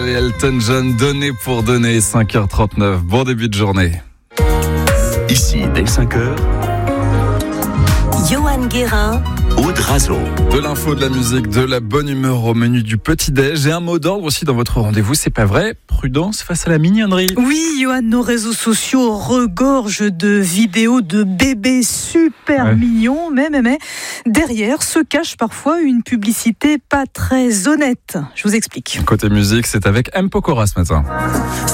Et Elton John, donné pour donner, 5h39. Bon début de journée. Ici, dès 5h, Johan Guérin, Aude Razo. De l'info, de la musique, de la bonne humeur au menu du petit-déj. Et un mot d'ordre aussi dans votre rendez-vous, c'est pas vrai? Prudence face à la mignonnerie. Oui, Johan, nos réseaux sociaux regorgent de vidéos de bébés super mignons, mais derrière se cache parfois une publicité pas très honnête. Je vous explique. Côté musique, c'est avec M. Pokora ce matin.